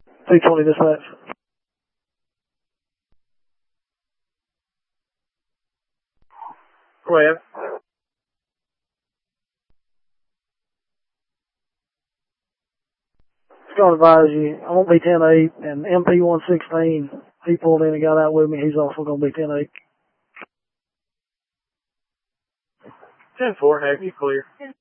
220 dispatch. Go ahead. Just going to advise you, I won't be 10-8, and MP116, he pulled in and got out with me. He's also going to be 10-8. 10-4, have you clear?